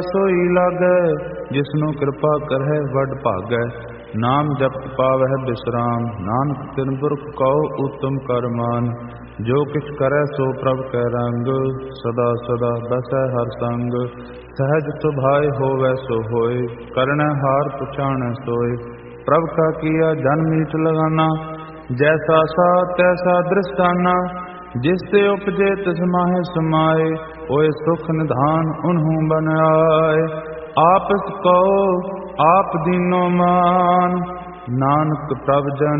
सोई लागै, जिसनु कृपा करहै वड भागै। नाम जपत पावै बिश्राम, नानक तिन पुरख कहो उत्तम कर मान। जो किछ करै सो प्रभ कै रंग, सदा सदा बसै हर संग। सहज सुभाय होवै सो होय, करनै हार पछाणै सोय। प्रभ का किया जन मीत लगाना, जैसा सा तैसा दृष्टाना। जिससे उपजे तिस माहि समाए, होए सुख निधान उन्हु बन आए। आपस कहो आप दीनो मान, नानक प्रभ जन